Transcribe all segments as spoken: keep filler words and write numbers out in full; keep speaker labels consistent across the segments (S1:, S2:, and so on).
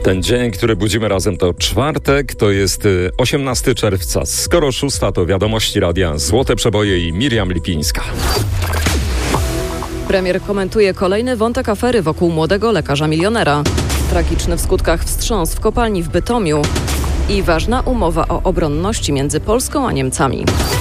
S1: Ten dzień, który budzimy razem, to czwartek, to jest osiemnastego czerwca. Skoro szósta, to wiadomości radia Złote Przeboje i Miriam Lipińska.
S2: Premier komentuje kolejny wątek afery wokół młodego lekarza milionera. Tragiczny w skutkach wstrząs w kopalni w Bytomiu i ważna umowa o obronności między Polską a Niemcami.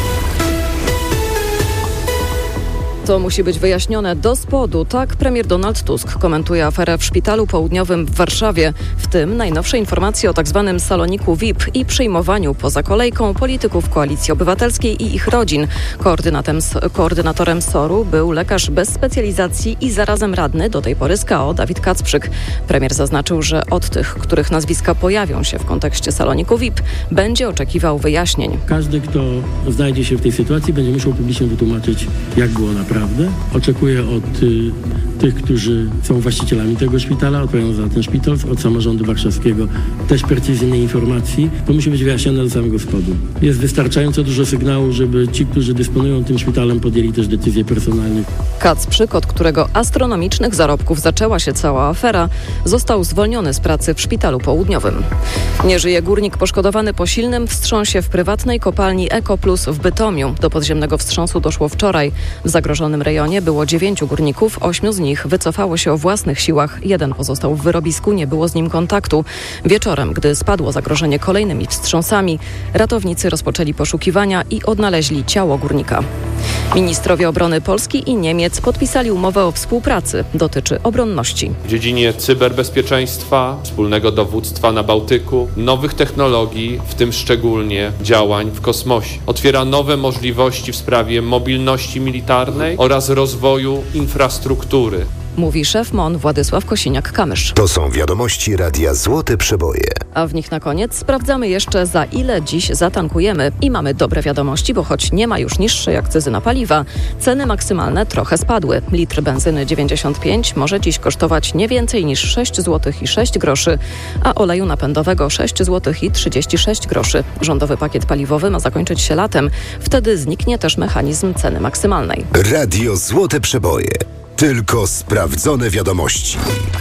S2: To musi być wyjaśnione do spodu, tak premier Donald Tusk komentuje aferę w Szpitalu Południowym w Warszawie, w tym najnowsze informacje o tzw. saloniku V I P i przyjmowaniu poza kolejką polityków Koalicji Obywatelskiej i ich rodzin. Koordynatem, koordynatorem S O R-u był lekarz bez specjalizacji i zarazem radny do tej pory z K O Dawid Kacprzyk. Premier zaznaczył, że od tych, których nazwiska pojawią się w kontekście saloniku V I P, będzie oczekiwał wyjaśnień.
S3: Każdy, kto znajdzie się w tej sytuacji, będzie musiał publicznie wytłumaczyć, jak było naprawdę. Oczekuję od y, tych, którzy są właścicielami tego szpitala, odpowiadają za ten szpital, od samorządu warszawskiego też precyzyjnej informacji. To musi być wyjaśnione do samego spodu. Jest wystarczająco dużo sygnału, żeby ci, którzy dysponują tym szpitalem, podjęli też decyzje personalne.
S2: Kacprzyk, od którego astronomicznych zarobków zaczęła się cała afera, został zwolniony z pracy w Szpitalu Południowym. Nie żyje górnik poszkodowany po silnym wstrząsie w prywatnej kopalni EcoPlus w Bytomiu. Do podziemnego wstrząsu doszło wczoraj. W zagrożonym rejonie było dziewięciu górników, ośmiu z nich wycofało się o własnych siłach, jeden pozostał w wyrobisku, nie było z nim kontaktu. Wieczorem, gdy spadło zagrożenie kolejnymi wstrząsami, ratownicy rozpoczęli poszukiwania i odnaleźli ciało górnika. Ministrowie obrony Polski i Niemiec podpisali umowę o współpracy. Dotyczy obronności.
S4: W dziedzinie cyberbezpieczeństwa, wspólnego dowództwa na Bałtyku, nowych technologii, w tym szczególnie działań w kosmosie. Otwiera nowe możliwości w sprawie mobilności militarnej oraz rozwoju infrastruktury.
S2: Mówi szef M O N Władysław Kosiniak-Kamysz.
S5: To są wiadomości radia Złote Przeboje.
S2: A w nich na koniec sprawdzamy jeszcze, za ile dziś zatankujemy. I mamy dobre wiadomości, bo choć nie ma już niższej akcyzy na paliwa, ceny maksymalne trochę spadły. Litr benzyny dziewięćdziesiąt pięć może dziś kosztować nie więcej niż sześć złotych i sześć groszy, a oleju napędowego sześć złotych i trzydzieści sześć groszy. Rządowy pakiet paliwowy ma zakończyć się latem. Wtedy zniknie też mechanizm ceny maksymalnej.
S5: Radio Złote Przeboje. Tylko sprawdzone wiadomości.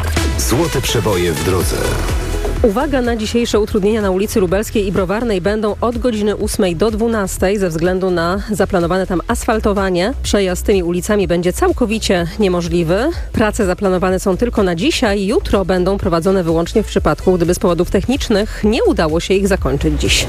S5: Złote Przeboje w drodze.
S6: Uwaga na dzisiejsze utrudnienia na ulicy Lubelskiej i Browarnej będą od godziny ósmej do dwunastej ze względu na zaplanowane tam asfaltowanie. Przejazd tymi ulicami będzie całkowicie niemożliwy. Prace zaplanowane są tylko na dzisiaj. Jutro będą prowadzone wyłącznie w przypadku, gdyby z powodów technicznych nie udało się ich zakończyć dziś.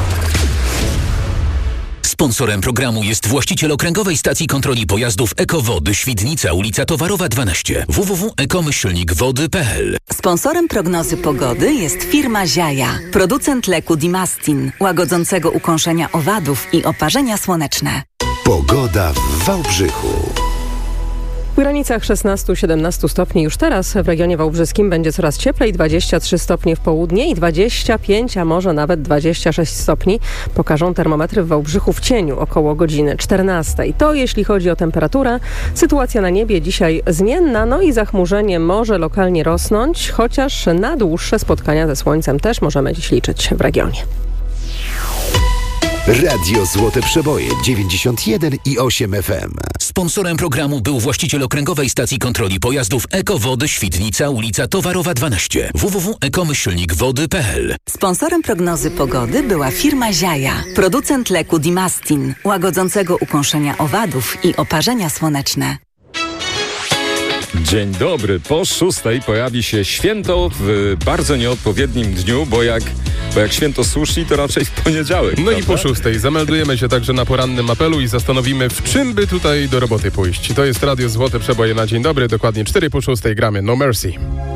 S7: Sponsorem programu jest właściciel okręgowej stacji kontroli pojazdów Ekowody Świdnica, ulica Towarowa dwanaście. w w w kropka eko myślnik wody kropka p l.
S8: Sponsorem prognozy pogody jest firma Ziaja, producent leku Dimastin, łagodzącego ukąszenia owadów i oparzenia słoneczne.
S5: Pogoda w Wałbrzychu.
S6: W granicach szesnaście do siedemnastu stopni już teraz. W regionie wałbrzyskim będzie coraz cieplej, dwadzieścia trzy stopnie w południe i dwadzieścia pięć, a może nawet dwadzieścia sześć stopni pokażą termometry w Wałbrzychu w cieniu około godziny czternastej. To jeśli chodzi o temperaturę. Sytuacja na niebie dzisiaj zmienna, no i zachmurzenie może lokalnie rosnąć, chociaż na dłuższe spotkania ze słońcem też możemy dziś liczyć w regionie.
S5: Radio Złote Przeboje dziewięćdziesiąt jeden i osiem F M.
S7: Sponsorem programu był właściciel okręgowej stacji kontroli pojazdów Ekowody Świdnica, ulica Towarowa dwanaście. w w w kropka eko myślnik wody kropka p l.
S8: Sponsorem prognozy pogody była firma Ziaja, producent leku Dimastin, łagodzącego ukąszenia owadów i oparzenia słoneczne.
S1: Dzień dobry. Po szóstej pojawi się święto w bardzo nieodpowiednim dniu, bo jak, bo jak święto sushi, to raczej w poniedziałek.
S9: No
S1: prawda?
S9: I po szóstej zameldujemy się także na porannym apelu i zastanowimy, w czym by tutaj do roboty pójść. To jest Radio Złote Przeboje na dzień dobry, dokładnie cztery po szóstej gramy No Mercy.